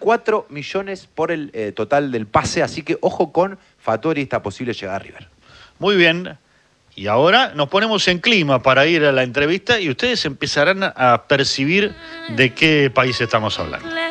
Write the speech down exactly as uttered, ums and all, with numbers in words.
cuatro millones por el eh, total del pase, así que ojo con Fattori, esta posible llegada a River. Muy bien. Y ahora nos ponemos en clima para ir a la entrevista y ustedes empezarán a percibir de qué país estamos hablando.